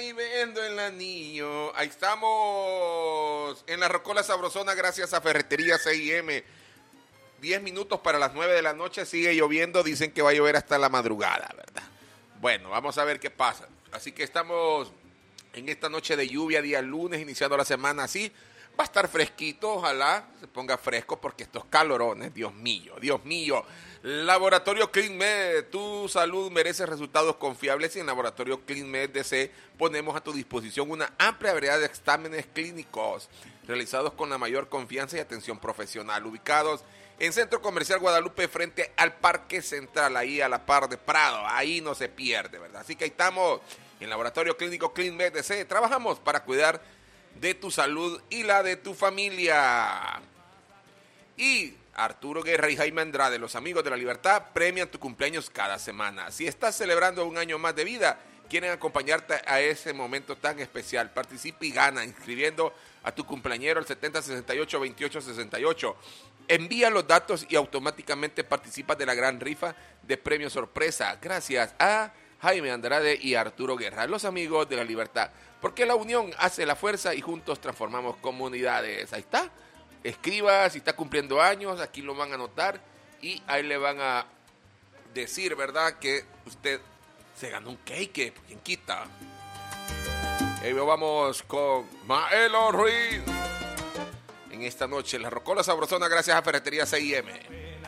y vendo el anillo. Ahí estamos en la Rocola Sabrosona gracias a Ferretería 6M. 10 minutos para las 9 de la noche, sigue lloviendo, dicen que va a llover hasta la madrugada, ¿verdad? Bueno, vamos a ver qué pasa. Así que estamos en esta noche de lluvia, día lunes, iniciando la semana así. Va a estar fresquito, ojalá se ponga fresco porque estos calorones, Dios mío, Dios mío. Laboratorio CleanMed, tu salud merece resultados confiables y en Laboratorio CleanMed DC ponemos a tu disposición una amplia variedad de exámenes clínicos realizados con la mayor confianza y atención profesional, ubicados en Centro Comercial Guadalupe frente al Parque Central, ahí a la par de Prado, ahí no se pierde, ¿verdad? Así que ahí estamos en Laboratorio Clínico CleanMed DC, trabajamos para cuidar de tu salud y la de tu familia. Y Arturo Guerra y Jaime Andrade, los amigos de la libertad, premian tu cumpleaños cada semana. Si estás celebrando un año más de vida, quieren acompañarte a ese momento tan especial. Participa y gana inscribiendo a tu cumpleañero al 7068-2868. Envía los datos y automáticamente participas de la gran rifa de premio sorpresa. Gracias a Jaime Andrade y Arturo Guerra, los amigos de la libertad. Porque la unión hace la fuerza y juntos transformamos comunidades. Ahí está. Escriba si está cumpliendo años, aquí lo van a anotar y ahí le van a decir, ¿verdad?, que usted se ganó un cake. ¿Quién quita? Y vamos con Maelo Ruiz. En esta noche, la Rocola Sabrosona, gracias a Ferretería 6M.